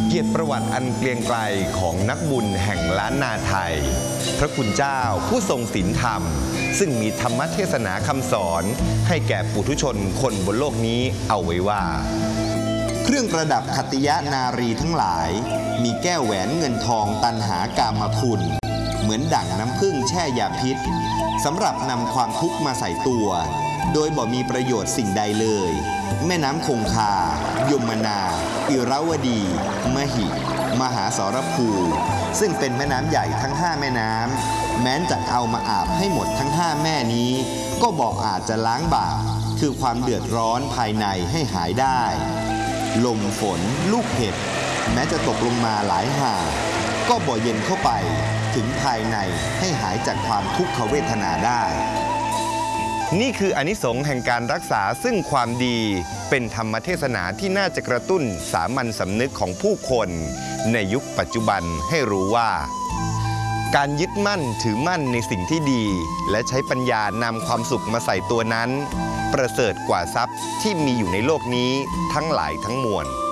เกียรติประวัติอันเกรียงไกรของนักบุญแห่งล้านนาไทยพระคุณเจ้าผู้ทรงศีลธรรมซึ่งมีธรรมเทศนาคำสอนให้แก่ปุถุชนคนบนโลกนี้เอาไว้ว่าเครื่องประดับขัตติยนารีทั้งหลายมีแก้วแหวนเงินทองตันหากามคุณเหมือนดั่งน้ำผึ้งแช่ยาพิษสำหรับนำความทุกข์มาใส่ตัวโดยบ่มีประโยชน์สิ่งใดเลยแม่น้ำคงคายมนาอิราวดี มหิ มหาสรภูซึ่งเป็นแม่น้ำใหญ่ทั้ง5แม่น้ำแม้นจะเอามาอาบให้หมดทั้ง5แม่นี้ก็บอกอาจจะล้างบาปคือความเดือดร้อนภายในให้หายได้ลมฝนลูกเห็บแม้จะตกลงมาหลายหาก็บ่เย็นเข้าไปถึงภายในให้หายจากความทุกขเวทนาได้นี่คืออานิสงส์แห่งการรักษาซึ่งความดีเป็นธรรมเทศนาที่น่าจะกระตุ้นสามัญสำนึกของผู้คนในยุคปัจจุบันให้รู้ว่าการยึดมั่นถือมั่นในสิ่งที่ดีและใช้ปัญญานำความสุขมาใส่ตัวนั้นประเสริฐกว่าทรัพย์ที่มีอยู่ในโลกนี้ทั้งหลายทั้งมวล